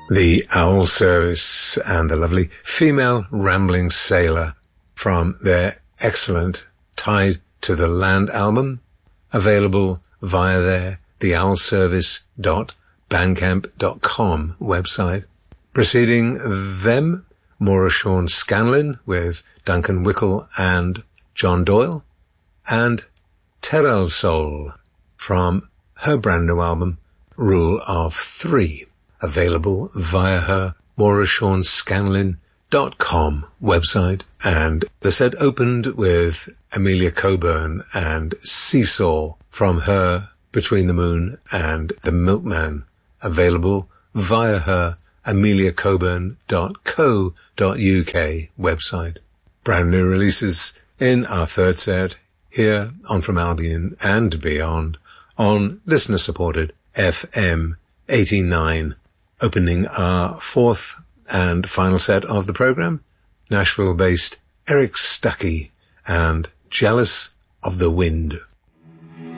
The Owl Service and the lovely Female Rambling Sailor from their excellent Tied to the Land album, available via their theowlservice.bandcamp.com website. Preceding them, Maura Shawn Scanlon with Duncan Wickle and John Doyle, and Terrell Soul from her brand new album, Rule of Three, available via her maurashawnscanlon.com website. And the set opened with Amelia Coburn and Seesaw from her Between the Moon and the Milkman, available via her ameliacoburn.co.uk website. Brand new releases in our third set here on From Albion and Beyond on listener-supported FM 89. Opening our fourth and final set of the program, Nashville-based Eric Stuckey and Jealous of the Wind.